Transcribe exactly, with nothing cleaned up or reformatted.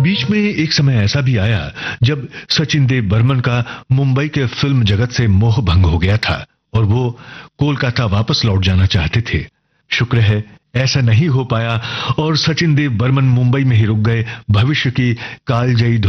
बीच में एक समय ऐसा भी आया जब सचिन देव बर्मन का मुंबई के फिल्म जगत से मोह भंग हो गया था और वो कोलकाता वापस लौट जाना चाहते थे। शुक्र है ऐसा नहीं हो पाया और सचिन देव बर्मन मुंबई में ही रुक गए भविष्य की कालजयी